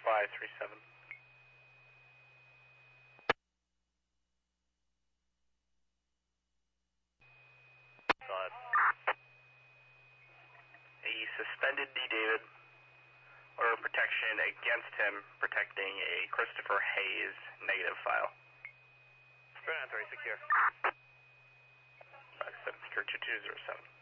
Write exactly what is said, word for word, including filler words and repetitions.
five three seven. Got it. A suspended D. David. Order of protection against him, protecting a Christopher Hayes negative file. three nine three, secure. five seven, secure two two zero seven.